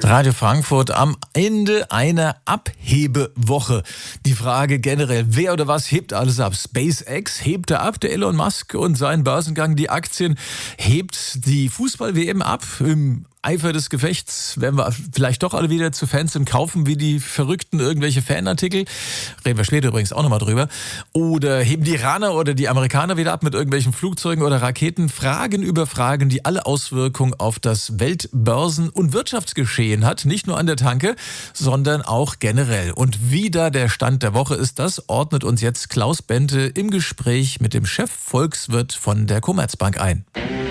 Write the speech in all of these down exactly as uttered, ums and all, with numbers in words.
Radio Frankfurt am Ende einer Abhebewoche. Die Frage generell, wer oder was hebt alles ab? SpaceX hebt er ab, der Elon Musk und sein Börsengang. Die Aktien hebt die Fußball-W M ab. Im Eifer des Gefechts werden wir vielleicht doch alle wieder zu Fans im Kaufen, wie die Verrückten, irgendwelche Fanartikel. Reden wir später übrigens auch nochmal drüber. Oder heben die Iraner oder die Amerikaner wieder ab mit irgendwelchen Flugzeugen oder Raketen? Fragen über Fragen, die alle Auswirkungen auf das Weltbörsen- und Wirtschaftsgeschehen hat. Nicht nur an der Tanke, sondern auch generell. Und wie da der Stand der Woche ist, das ordnet uns jetzt Klaus Bente im Gespräch mit dem Chefvolkswirt von der Commerzbank ein.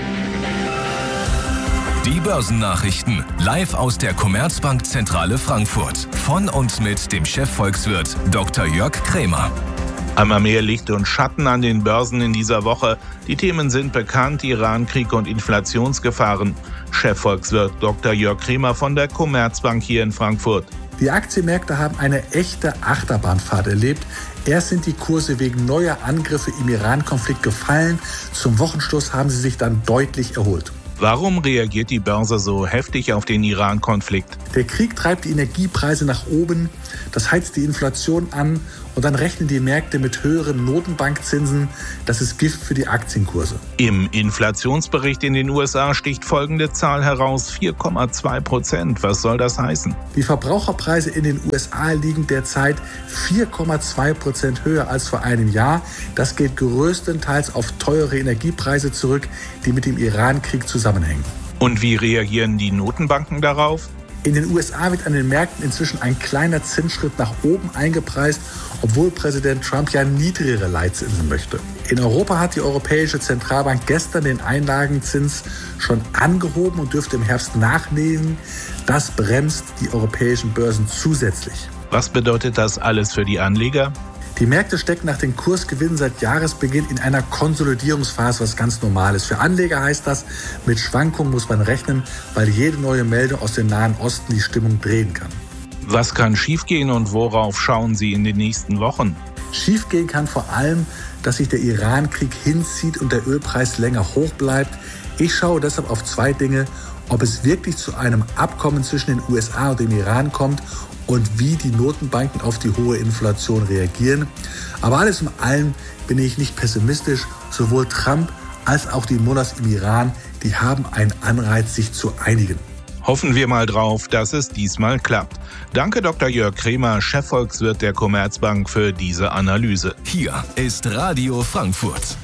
Die Börsennachrichten live aus der Commerzbank-Zentrale Frankfurt. Von und mit dem Chefvolkswirt Doktor Jörg Krämer. Einmal mehr Licht und Schatten an den Börsen in dieser Woche. Die Themen sind bekannt: Iran-Krieg und Inflationsgefahren. Chefvolkswirt Doktor Jörg Krämer von der Commerzbank hier in Frankfurt. Die Aktienmärkte haben eine echte Achterbahnfahrt erlebt. Erst sind die Kurse wegen neuer Angriffe im Iran-Konflikt gefallen. Zum Wochenschluss haben sie sich dann deutlich erholt. Warum reagiert die Börse so heftig auf den Iran-Konflikt? Der Krieg treibt die Energiepreise nach oben, das heizt die Inflation an und dann rechnen die Märkte mit höheren Notenbankzinsen. Das ist Gift für die Aktienkurse. Im Inflationsbericht in den U S A sticht folgende Zahl heraus: vier Komma zwei Prozent. Was soll das heißen? Die Verbraucherpreise in den U S A liegen derzeit vier Komma zwei Prozent höher als vor einem Jahr. Das geht größtenteils auf teure Energiepreise zurück, die mit dem Iran-Krieg zusammenhängen. Und wie reagieren die Notenbanken darauf? In den U S A wird an den Märkten inzwischen ein kleiner Zinsschritt nach oben eingepreist, obwohl Präsident Trump ja niedrigere Leitzinsen möchte. In Europa hat die Europäische Zentralbank gestern den Einlagenzins schon angehoben und dürfte im Herbst nachlegen. Das bremst die europäischen Börsen zusätzlich. Was bedeutet das alles für die Anleger? Die Märkte stecken nach den Kursgewinnen seit Jahresbeginn in einer Konsolidierungsphase, was ganz normal ist. Für Anleger heißt das, mit Schwankungen muss man rechnen, weil jede neue Meldung aus dem Nahen Osten die Stimmung drehen kann. Was kann schiefgehen und worauf schauen Sie in den nächsten Wochen? Schiefgehen kann vor allem, dass sich der Iran-Krieg hinzieht und der Ölpreis länger hoch bleibt. Ich schaue deshalb auf zwei Dinge: ob es wirklich zu einem Abkommen zwischen den U S A und dem Iran kommt und wie die Notenbanken auf die hohe Inflation reagieren. Aber alles in allem bin ich nicht pessimistisch. Sowohl Trump als auch die Mullahs im Iran, die haben einen Anreiz, sich zu einigen. Hoffen wir mal drauf, dass es diesmal klappt. Danke Doktor Jörg Krämer, Chefvolkswirt der Commerzbank, für diese Analyse. Hier ist Radio Frankfurt.